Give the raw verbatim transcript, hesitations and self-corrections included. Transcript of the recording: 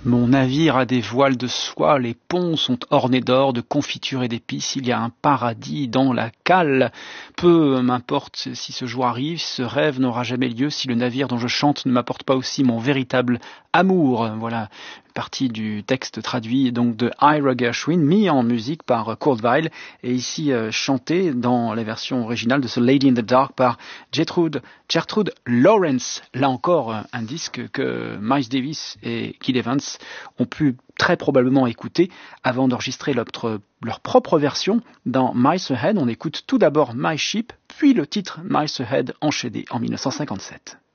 Mon navire a des voiles de soie, les ponts sont ornés d'or, de confitures et d'épices, il y a un paradis dans la cale. Peu m'importe si ce jour arrive, ce rêve n'aura jamais lieu si le navire dont je chante ne m'apporte pas aussi mon véritable amour. Voilà, partie du texte traduit donc de Ira Gershwin, mis en musique par Kurt Weill, et ici euh, chanté dans la version originale de ce Lady in the Dark par Gertrude, Gertrude Lawrence. Là encore, un disque que Miles Davis et Gil Evans ont pu très probablement écouter avant d'enregistrer leur, leur propre version dans Miles Ahead. On écoute tout d'abord My Ship, puis le titre Miles Ahead enchaîné en dix-neuf cent cinquante-sept.